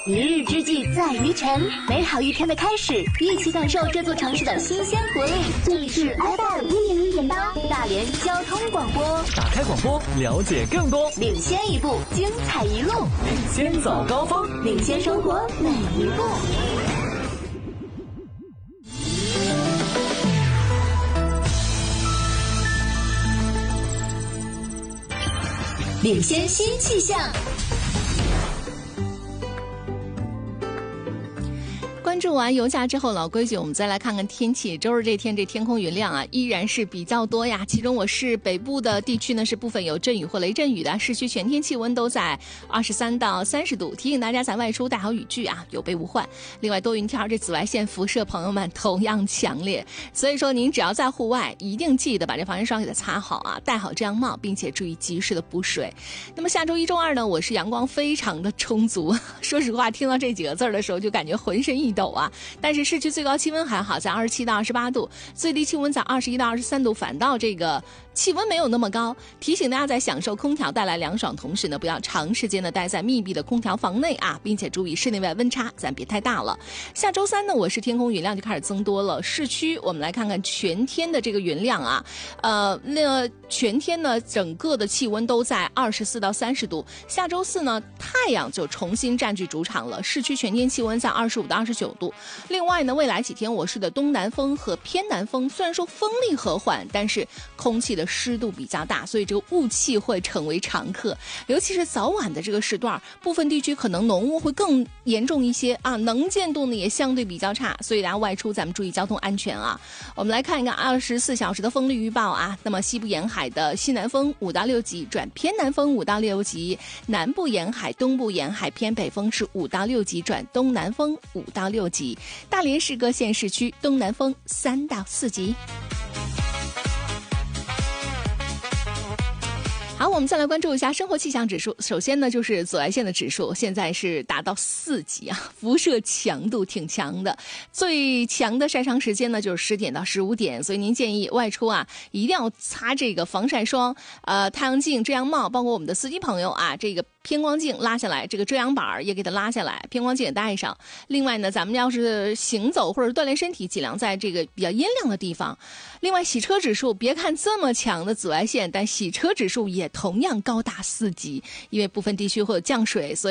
一日之计在于晨，美好一天的开始，一起感受这座城市的新鲜活力。这里是 FM101.8大连交通广播， 打开广播，了解更多， 领先一步，精彩一路， 领先早高峰， 领先生活每一步。领先新气象。 关注完油价之后，老规矩，我们再来看看天气。周日这天，这天空云量啊依然是比较多呀。其中我市北部的地区呢是部分有阵雨或雷阵雨的，市区全天气温都在23到30度。提醒大家在外出带好雨具啊，有备无患。另外多云天，这紫外线辐射朋友们同样强烈，所以说您只要在户外，一定记得把这防晒霜给它擦好啊，戴好遮阳帽，并且注意及时的补水。那么下周一周二呢，我是阳光非常的充足。说实话，听到这几个字的时候，就感觉浑身一抖啊！但是市区最高气温还好，在27到28度，最低气温在21到23度，反倒这个气温没有那么高。提醒大家在享受空调带来凉爽同时呢，不要长时间的待在密闭的空调房内啊，并且注意室内外温差咱别太大了。下周三呢，我市天空云量就开始增多了。市区我们来看看全天的这个云量啊，那全天呢整个的气温都在24到30度。下周四呢，太阳就重新占据主场了，市区全天气温在25到29度。另外呢，未来几天我市的东南风和偏南风虽然说风力和缓，但是空气的湿度比较大，所以这个雾气会成为常客。尤其是早晚的这个时段，部分地区可能浓雾会更严重一些啊，能见度呢也相对比较差，所以大家外出咱们注意交通安全啊。我们来看一看24小时的风力预报啊。那么西部沿海的西南风5到6级转偏南风5到6级，南部沿海、东部沿海偏北风是5到6级转东南风5到6级，大连市各县市区东南风3到4级。好，我们再来关注一下生活气象指数。首先呢，就是紫外线的指数，现在是达到4级啊，辐射强度挺强的。最强的晒伤时间呢，就是10点到15点，所以您建议外出啊，一定要擦这个防晒霜、太阳镜、遮阳帽，包括我们的司机朋友啊，这个偏光镜拉下来，这个遮阳板也给它拉下来，偏光镜也带上。另外呢，咱们要是行走或者锻炼身体，尽量在这个比较阴凉的地方。另外，洗车指数，别看这么强的紫外线，但洗车指数也同样高达4级，因为部分地区会有降水，所以